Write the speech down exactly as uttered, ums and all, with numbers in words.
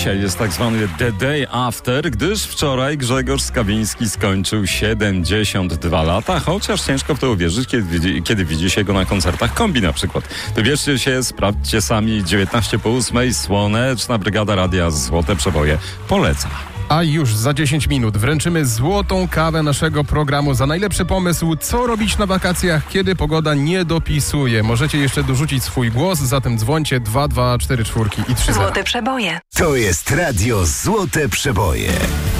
dzisiaj jest tak zwany The Day After, gdyż wczoraj Grzegorz Skawiński skończył siedemdziesiąt dwa lata, chociaż ciężko w to uwierzyć, kiedy, kiedy widzi się go na koncertach Kombi na przykład. Wybierzcie się, sprawdźcie sami. Dziewiętnaście po ósmej, Słoneczna Brygada Radia Złote Przeboje poleca. A już za dziesięć minut wręczymy złotą kawę naszego programu za najlepszy pomysł, co robić na wakacjach, kiedy pogoda nie dopisuje. Możecie jeszcze dorzucić swój głos, zatem dzwońcie dwa dwa cztery cztery i trzy zero. Złote Przeboje. To jest Radio Złote Przeboje.